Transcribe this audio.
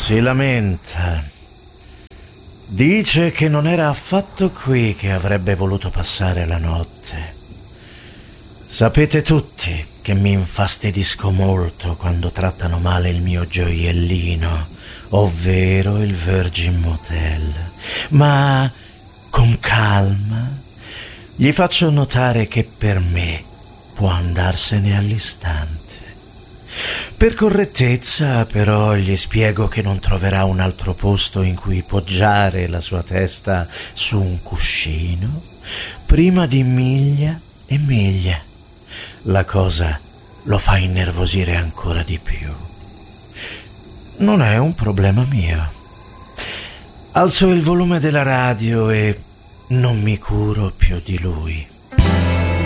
Si lamenta. Dice che non era affatto qui che avrebbe voluto passare la notte. Sapete tutti che mi infastidisco molto quando trattano male il mio gioiellino, ovvero il Virgin Motel. Ma con calma gli faccio notare che per me può andarsene all'istante. Per correttezza, però, gli spiego che non troverà un altro posto in cui poggiare la sua testa su un cuscino prima di miglia e miglia. La cosa lo fa innervosire ancora di più. Non è un problema mio. Alzo il volume della radio e non mi curo più di lui.